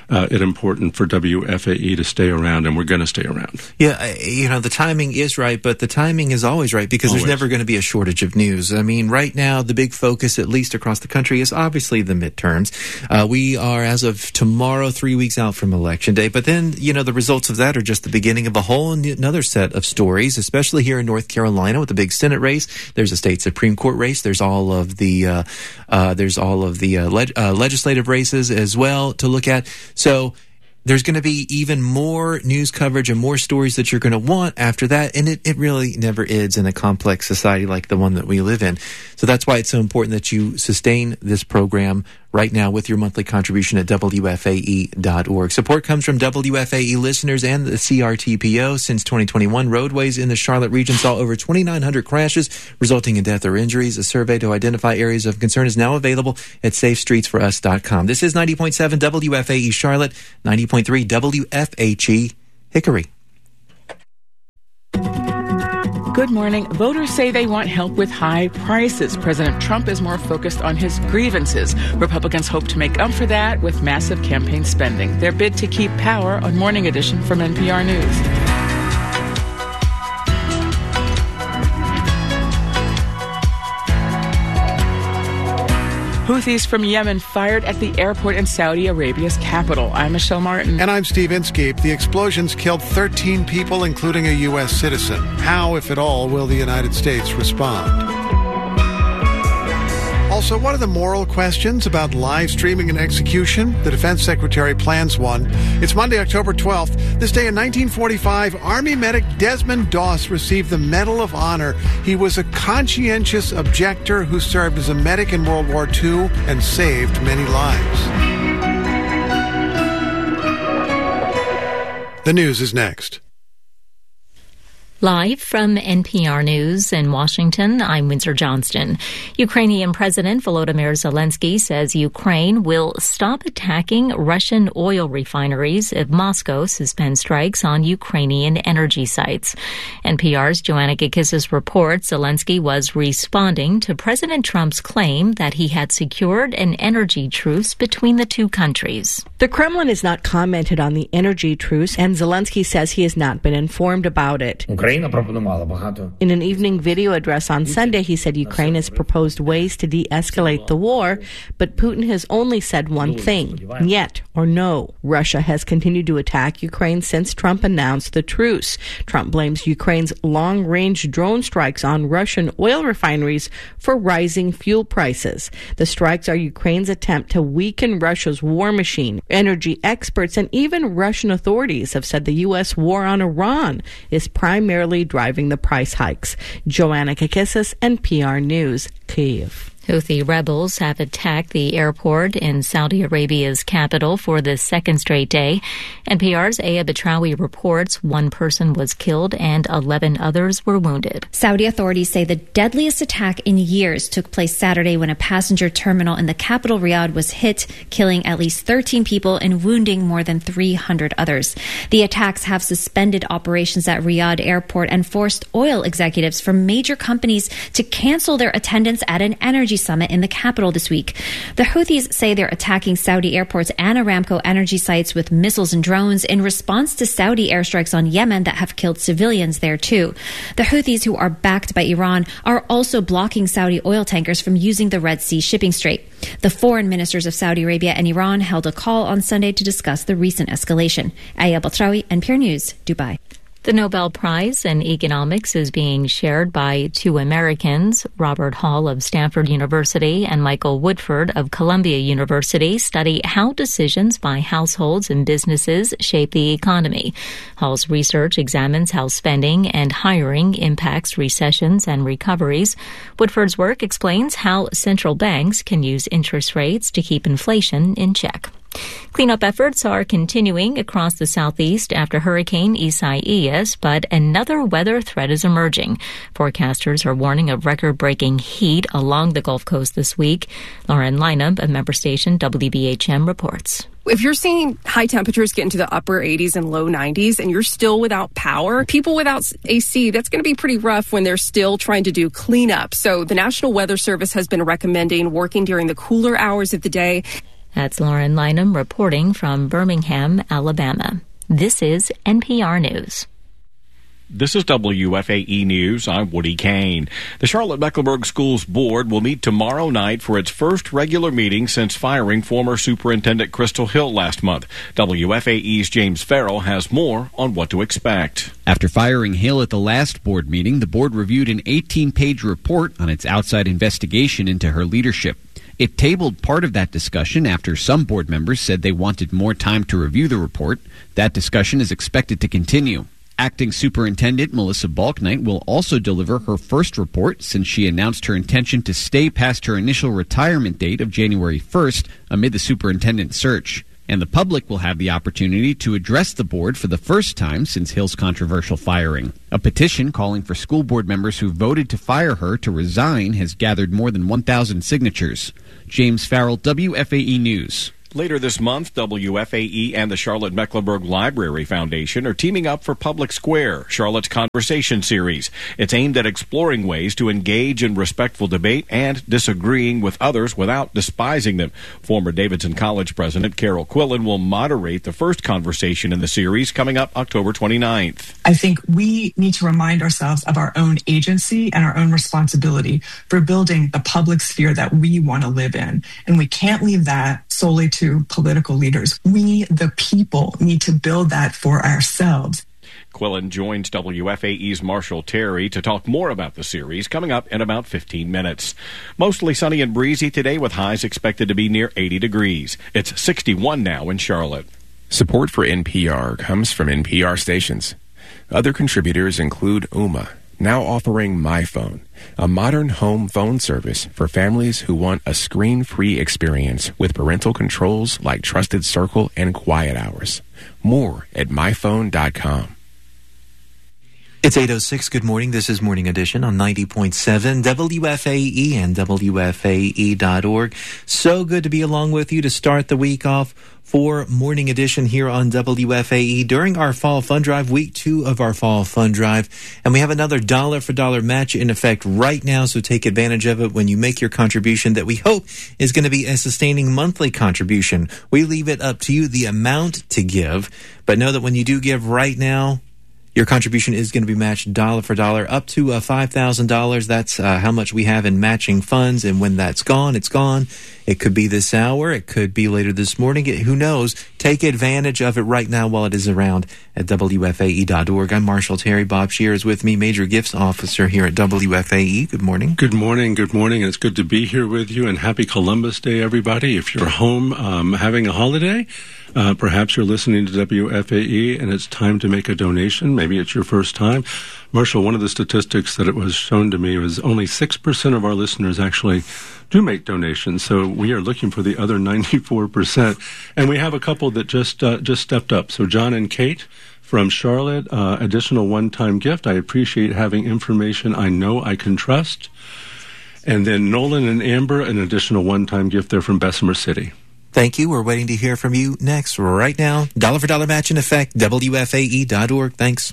Speaker 10: uh, it important for W F A E to stay around, and we're going to stay around.
Speaker 1: Yeah, you know, the timing is right, but the timing is always right because always. There's never going to be a shortage of news. I mean, right now, the big focus, at least across the country, is obviously the midterms. Uh, we are, as of tomorrow, three weeks out from Election Day, but then, you know, the results of that are just the beginning of a whole another set of stories, especially here in North Carolina with the big Senate race. There's a state Supreme Court race. There's all of the uh, uh, there's all of the uh, leg- uh, legislative races as well to look at. So there's going to be even more news coverage and more stories that you're going to want after that. And it, it really never is in a complex society like the one that we live in. So that's why it's so important that you sustain this program right now with your monthly contribution at W F A E dot org. Support comes from W F A E listeners and the C R T P O. Since twenty twenty-one, roadways in the Charlotte region saw over twenty-nine hundred crashes, resulting in death or injuries. A survey to identify areas of concern is now available at safe streets for us dot com. This is ninety point seven W F A E Charlotte, ninety point three W F H E Hickory.
Speaker 16: Good morning. Voters say they want help with high prices. President Trump is more focused on his grievances. Republicans hope to make up for that with massive campaign spending. Their bid to keep power on Morning Edition from N P R News. Houthis from Yemen fired at the airport in Saudi Arabia's capital. I'm Michelle Martin.
Speaker 17: And I'm Steve Inskeep. The explosions killed thirteen people, including a U S citizen. How, if at all, will the United States respond? Also, what are the moral questions about live streaming an execution? The Defense Secretary plans one. It's Monday, October twelfth. This day in nineteen forty-five, Army medic Desmond Doss received the Medal of Honor. He was a conscientious objector who served as a medic in World War Two and saved many lives. The news is next.
Speaker 8: Live from N P R News in Washington, I'm Windsor Johnston. Ukrainian President Volodymyr Zelensky says Ukraine will stop attacking Russian oil refineries if Moscow suspends strikes on Ukrainian energy sites. N P R's Joanna Gakissis reports Zelensky was responding to President Trump's claim that he had secured an energy truce between the two countries.
Speaker 9: The Kremlin has not commented on the energy truce, and Zelensky says he has not been informed about it. In an evening video address on Sunday, he said Ukraine has proposed ways to de-escalate the war, but Putin has only said one thing, yet or no. Russia has continued to attack Ukraine since Trump announced the truce. Trump blames Ukraine's long-range drone strikes on Russian oil refineries for rising fuel prices. The strikes are Ukraine's attempt to weaken Russia's war machine. Energy experts and even Russian authorities have said the U S war on Iran is primarily driving the price hikes. Joanna Kakissis, N P R News, Kyiv.
Speaker 8: Houthi rebels have attacked the airport in Saudi Arabia's capital for the second straight day. N P R's Aya Batrawi reports one person was killed and eleven others were wounded.
Speaker 12: Saudi authorities say the deadliest attack in years took place Saturday when a passenger terminal in the capital Riyadh was hit, killing at least thirteen people and wounding more than three hundred others. The attacks have suspended operations at Riyadh airport and forced oil executives from major companies to cancel their attendance at an energy summit in the capital this week. The Houthis say they're attacking Saudi airports and Aramco energy sites with missiles and drones in response to Saudi airstrikes on Yemen that have killed civilians there too. The Houthis, who are backed by Iran, are also blocking Saudi oil tankers from using the Red Sea shipping strait. The foreign ministers of Saudi Arabia and Iran held a call on Sunday to discuss the recent escalation. Aya Batrawi, N P R News, Dubai.
Speaker 8: The Nobel Prize in Economics is being shared by two Americans. Robert Hall of Stanford University and Michael Woodford of Columbia University study how decisions by households and businesses shape the economy. Hall's research examines how spending and hiring impacts recessions and recoveries. Woodford's work explains how central banks can use interest rates to keep inflation in check. Cleanup efforts are continuing across the southeast after Hurricane Isaias, but another weather threat is emerging. Forecasters are warning of record-breaking heat along the Gulf Coast this week. Lauren Lineup of member station W B H M reports.
Speaker 18: If you're seeing high temperatures get into the upper eighties and low nineties and you're still without power, people without A C, that's going to be pretty rough when they're still trying to do cleanup. So the National Weather Service has been recommending working during the cooler hours of the day.
Speaker 8: That's Lauren Lynham reporting from Birmingham, Alabama. This is N P R News.
Speaker 11: This is W F A E News. I'm Woody Kane. The Charlotte-Mecklenburg Schools Board will meet tomorrow night for its first regular meeting since firing former Superintendent Crystal Hill last month. W F A E's James Farrell has more on what to expect.
Speaker 13: After firing Hill at the last board meeting, the board reviewed an eighteen-page report on its outside investigation into her leadership. It tabled part of that discussion after some board members said they wanted more time to review the report. That discussion is expected to continue. Acting Superintendent Melissa Balknight will also deliver her first report since she announced her intention to stay past her initial retirement date of January first amid the superintendent search. And the public will have the opportunity to address the board for the first time since Hill's controversial firing. A petition calling for school board members who voted to fire her to resign has gathered more than one thousand signatures. James Farrell, W F A E News.
Speaker 11: Later this month, W F A E and the Charlotte-Mecklenburg Library Foundation are teaming up for Public Square, Charlotte's conversation series. It's aimed at exploring ways to engage in respectful debate and disagreeing with others without despising them. Former Davidson College President Carol Quillen will moderate the first conversation in the series coming up October twenty-ninth.
Speaker 14: I think we need to remind ourselves of our own agency and our own responsibility for building the public sphere that we want to live in. And we can't leave that solely to to political leaders. We, the people, need to build that for ourselves.
Speaker 11: Quillen joins W F A E's Marshall Terry to talk more about the series coming up in about fifteen minutes. Mostly sunny and breezy today with highs expected to be near eighty degrees. It's sixty-one now in Charlotte.
Speaker 19: Support for N P R comes from N P R stations. Other contributors include Ooma, now offering MyPhone, a modern home phone service for families who want a screen-free experience with parental controls like Trusted Circle and Quiet Hours. More at my phone dot com.
Speaker 1: It's eight oh six. Good morning. This is Morning Edition on ninety point seven W F A E and W F A E dot org. So good to be along with you to start the week off for Morning Edition here on W F A E during our Fall Fund Drive, week two of our Fall Fund Drive. And we have another dollar for dollar match in effect right now, so take advantage of it when you make your contribution that we hope is going to be a sustaining monthly contribution. We leave it up to you, the amount to give, but know that when you do give right now, your contribution is going to be matched dollar for dollar up to uh, five thousand dollars. That's uh, how much we have in matching funds. And when that's gone, it's gone. It could be this hour. It could be later this morning. It, who knows? Take advantage of it right now while it is around at W F A E dot org. I'm Marshall Terry. Bob Shear is with me, Major Gifts Officer here at W F A E. Good morning.
Speaker 10: Good morning. Good morning. It's good to be here with you. And happy Columbus Day, everybody. If you're home um, having a holiday, Uh, perhaps you're listening to W F A E and it's time to make a donation. Maybe it's your first time. Marshall, one of the statistics that it was shown to me was only six percent of our listeners actually do make donations. So we are looking for the other ninety-four percent. And we have a couple that just uh, just stepped up. So John and Kate from Charlotte, uh, additional one-time gift. I appreciate having information I know I can trust. And then Nolan and Amber, an additional one-time gift there from Bessemer City.
Speaker 1: Thank you. We're waiting to hear from you next right now. Dollar for dollar match in effect, W F A E dot org. Thanks.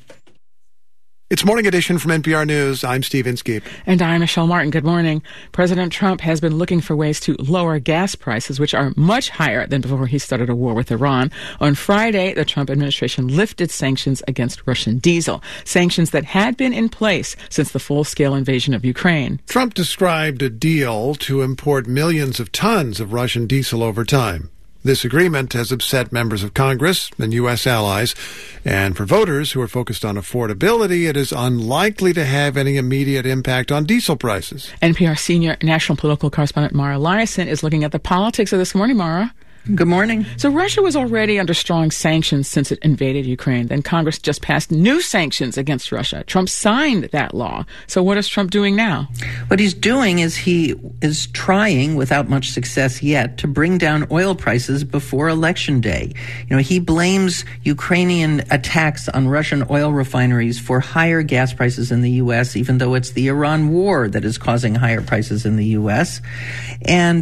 Speaker 17: It's Morning Edition from N P R News. I'm Steve Inskeep.
Speaker 16: And I'm Michelle Martin. Good morning. President Trump has been looking for ways to lower gas prices, which are much higher than before he started a war with Iran. On Friday, the Trump administration lifted sanctions against Russian diesel, sanctions that had been in place since the full-scale invasion of Ukraine.
Speaker 17: Trump described a deal to import millions of tons of Russian diesel over time. This agreement has upset members of Congress and U S allies, and for voters who are focused on affordability, it is unlikely to have any immediate impact on diesel prices.
Speaker 16: N P R senior national political correspondent Mara Liasson is looking at the politics of this. Good morning, Mara.
Speaker 25: Good morning.
Speaker 16: So Russia was already under strong sanctions since it invaded Ukraine. Then Congress just passed new sanctions against Russia. Trump signed that law. So what is Trump doing now?
Speaker 25: What he's doing is he is trying, without much success yet, to bring down oil prices before Election Day. You know, he blames Ukrainian attacks on Russian oil refineries for higher gas prices in the U S, even though it's the Iran war that is causing higher prices in the U S. And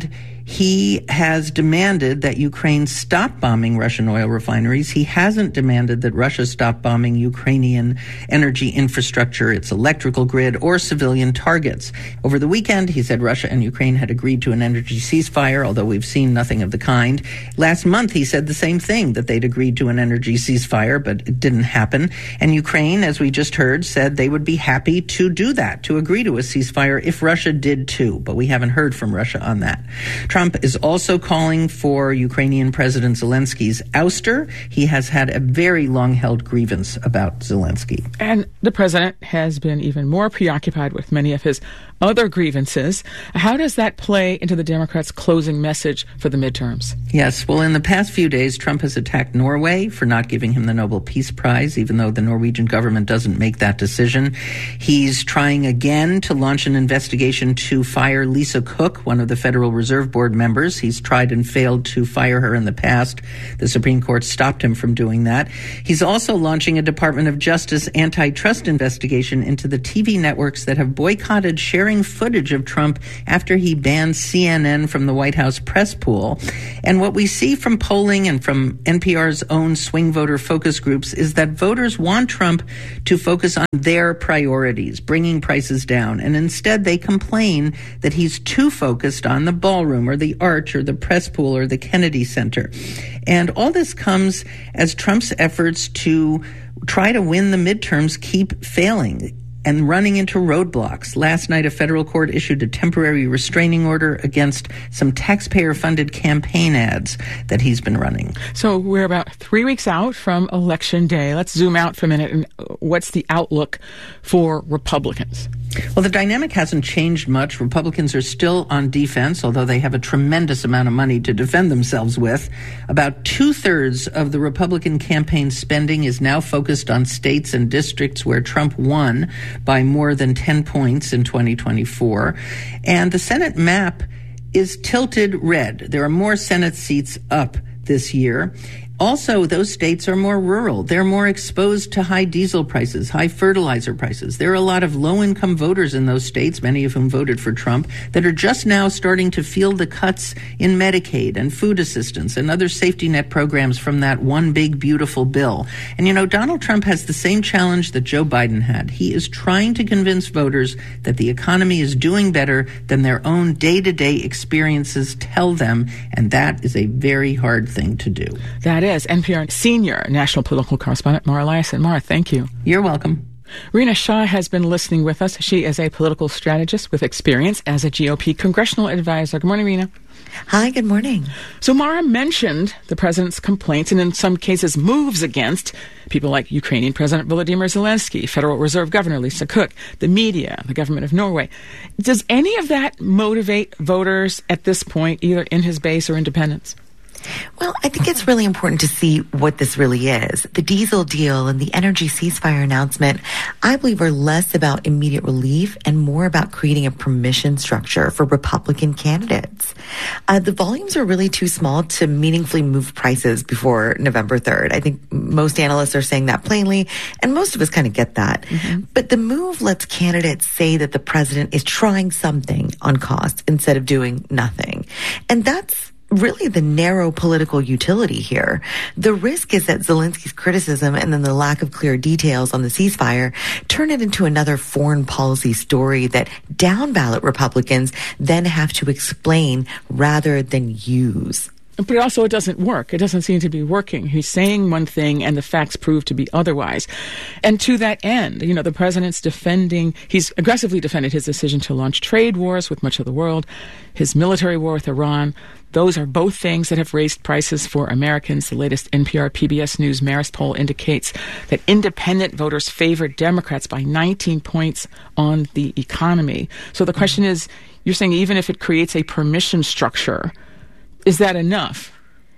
Speaker 25: He has demanded that Ukraine stop bombing Russian oil refineries. He hasn't demanded that Russia stop bombing Ukrainian energy infrastructure, its electrical grid, or civilian targets. Over the weekend, he said Russia and Ukraine had agreed to an energy ceasefire, although we've seen nothing of the kind. Last month, he said the same thing, that they'd agreed to an energy ceasefire, but it didn't happen. And Ukraine, as we just heard, said they would be happy to do that, to agree to a ceasefire if Russia did too. But we haven't heard from Russia on that. Trump is also calling for Ukrainian President Zelensky's ouster. He has had a very long-held grievance about Zelensky.
Speaker 16: And the president has been even more preoccupied with many of his other grievances. How does that play into the Democrats' closing message for the midterms?
Speaker 25: Yes, well, in the past few days, Trump has attacked Norway for not giving him the Nobel Peace Prize, even though the Norwegian government doesn't make that decision. He's trying again to launch an investigation to fire Lisa Cook, one of the Federal Reserve Board members. He's tried and failed to fire her in the past. The Supreme Court stopped him from doing that. He's also launching a Department of Justice antitrust investigation into the T V networks that have boycotted sharing footage of Trump after he banned C N N from the White House press pool. And what we see from polling and from N P R's own swing voter focus groups is that voters want Trump to focus on their priorities, bringing prices down. And instead they complain that he's too focused on the ballroom or the arch or the press pool or the Kennedy Center. And all this comes as Trump's efforts to try to win the midterms keep failing and running into roadblocks. Last night, a federal court issued a temporary restraining order against some taxpayer-funded campaign ads that he's been running.
Speaker 16: So we're about three weeks out from Election Day. Let's zoom out for a minute. And what's the outlook for Republicans?
Speaker 25: Well, the dynamic hasn't changed much. Republicans are still on defense, although they have a tremendous amount of money to defend themselves with. About two-thirds of the Republican campaign spending is now focused on states and districts where Trump won by more than ten points in twenty twenty-four. And the Senate map is tilted red. There are more Senate seats up this year. Also, those states are more rural. They're more exposed to high diesel prices, high fertilizer prices. There are a lot of low-income voters in those states, many of whom voted for Trump, that are just now starting to feel the cuts in Medicaid and food assistance and other safety net programs from that one big, beautiful bill. And, you know, Donald Trump has the same challenge that Joe Biden had. He is trying to convince voters that the economy is doing better than their own day-to-day experiences tell them, and that is a very hard thing to do.
Speaker 16: That is N P R senior national political correspondent Mara Liasson. Mara, thank you.
Speaker 25: You're welcome.
Speaker 16: Rena Shah has been listening with us. She is a political strategist with experience as a G O P congressional advisor. Good morning, Rena.
Speaker 3: Hi, good morning.
Speaker 16: So Mara mentioned the president's complaints and in some cases moves against people like Ukrainian President Volodymyr Zelensky, Federal Reserve Governor Lisa Cook, the media, the government of Norway. Does any of that motivate voters at this point, either in his base or independents?
Speaker 3: Well, I think it's really important to see what this really is. The diesel deal and the energy ceasefire announcement, I believe, are less about immediate relief and more about creating a permission structure for Republican candidates. Uh, the volumes are really too small to meaningfully move prices before November third. I think most analysts are saying that plainly, and most of us kind of get that. Mm-hmm. But the move lets candidates say that the president is trying something on costs instead of doing nothing. And that's really the narrow political utility here. The risk is that Zelensky's criticism and then the lack of clear details on the ceasefire turn it into another foreign policy story that down-ballot Republicans then have to explain rather than use.
Speaker 16: But also it doesn't work. It doesn't seem to be working. He's saying one thing and the facts prove to be otherwise. And to that end, you know, the president's defending, he's aggressively defended his decision to launch trade wars with much of the world, his military war with Iran. Those are both things that have raised prices for Americans. The latest N P R P B S News Marist poll indicates that independent voters favor Democrats by nineteen points on the economy. So the question is, you're saying even if it creates a permission structure, is that enough?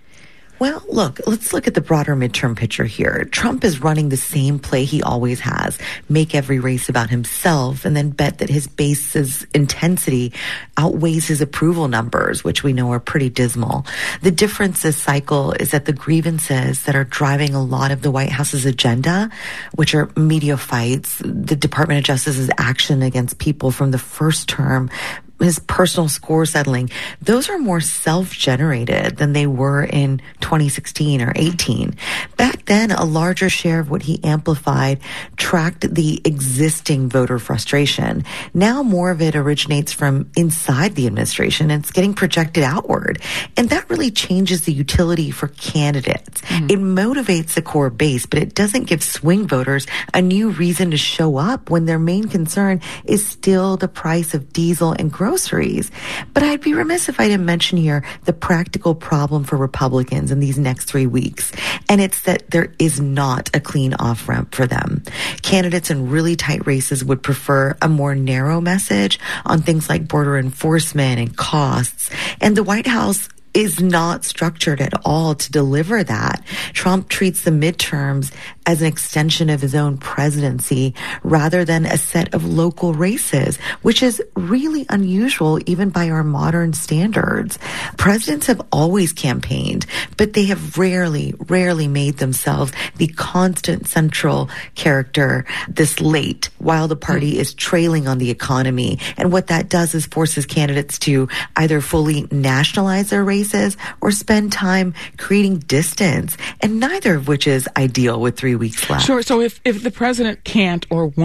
Speaker 3: Well, look, let's look at the broader midterm picture here. Trump is running the same play he always has, make every race about himself, and then bet that his base's intensity outweighs his approval numbers, which we know are pretty dismal. The difference this cycle is that the grievances that are driving a lot of the White House's agenda, which are media fights, the Department of Justice's action against people from the first term, his personal score settling, those are more self-generated than they were in twenty sixteen or eighteen. Back then, a larger share of what he amplified tracked the existing voter frustration. Now more of it originates from inside the administration and it's getting projected outward. And that really changes the utility for candidates. Mm-hmm. It motivates the core base, but it doesn't give swing voters a new reason to show up when their main concern is still the price of diesel and groceries. But I'd be remiss if I didn't mention here the practical problem for Republicans in these next three weeks. And it's that there is not a clean off-ramp for them. Candidates in really tight races would prefer a more narrow message on things like border enforcement and costs. And the White House is not structured at all to deliver that. Trump treats the midterms as an extension of his own presidency rather than a set of local races, which is really unusual even by our modern standards. Presidents have always campaigned, but they have rarely, rarely made themselves the constant central character this late while the party is trailing on the economy. And what that does is forces candidates to either fully nationalize their races or spend time creating distance, and neither of which is ideal with three weeks left.
Speaker 16: Sure. So if, if the president can't or won't